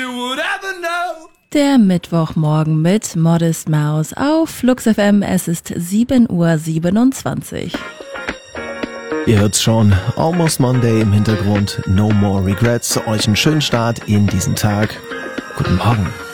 you would ever know. Der Mittwochmorgen mit Modest Mouse auf Flux FM. Es ist 7:27 Uhr. Ihr hört's schon, Almost Monday im Hintergrund, No More Regrets. Euch einen schönen Start in diesen Tag. Guten Morgen.